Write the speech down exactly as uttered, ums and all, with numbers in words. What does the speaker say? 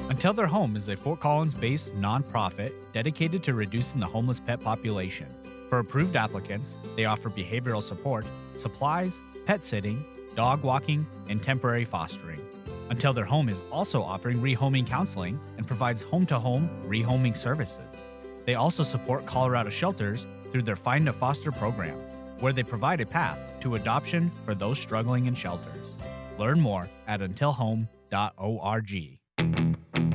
Until Their Home is a Fort Collins-based nonprofit dedicated to reducing the homeless pet population. For approved applicants, they offer behavioral support, supplies, pet sitting, dog walking, and temporary fostering. Until Their Home is also offering rehoming counseling and provides home-to-home rehoming services. They also support Colorado shelters through their Find a Foster program, where they provide a path to adoption for those struggling in shelters. Learn more at until home dot org.